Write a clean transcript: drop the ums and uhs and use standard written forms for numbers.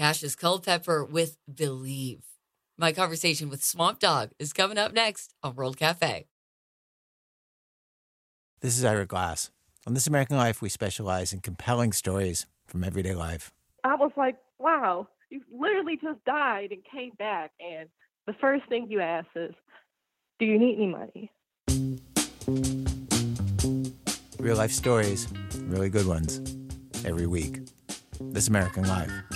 Cash's Culpepper with Believe. My conversation with Swamp Dogg is coming up next on World Cafe. This is Ira Glass. On This American Life, we specialize in compelling stories from everyday life. I was like, wow, you literally just died and came back. And the first thing you ask is, do you need any money? Real life stories, really good ones, every week. This American Life.